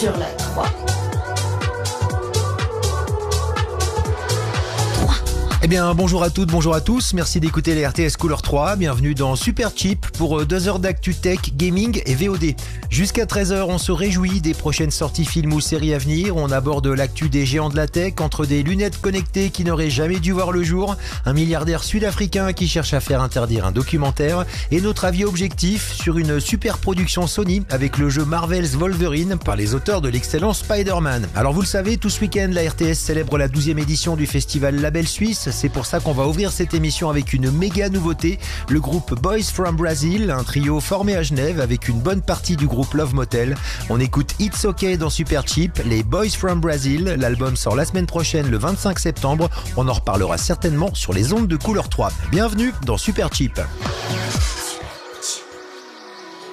sur la 3. Eh bien, bonjour à toutes, bonjour à tous. Merci d'écouter les RTS Couleur 3. Bienvenue dans Super Cheap pour 2 heures d'actu tech, gaming et VOD. Jusqu'à 13h, on se réjouit des prochaines sorties films ou séries à venir. On aborde l'actu des géants de la tech, entre des lunettes connectées qui n'auraient jamais dû voir le jour, un milliardaire sud-africain qui cherche à faire interdire un documentaire et notre avis objectif sur une super production Sony avec le jeu Marvel's Wolverine par les auteurs de l'excellent Spider-Man. Alors vous le savez, tout ce week-end, la RTS célèbre la 12e édition du festival Label Suisse. C'est pour ça qu'on va ouvrir cette émission avec une méga nouveauté, le groupe Boys from Brazil, un trio formé à Genève avec une bonne partie du groupe Love Motel. On écoute It's OK dans Super Cheap, les Boys from Brazil. L'album sort la semaine prochaine, le 25 septembre. On en reparlera certainement sur les ondes de Couleur 3. Bienvenue dans Super Cheap.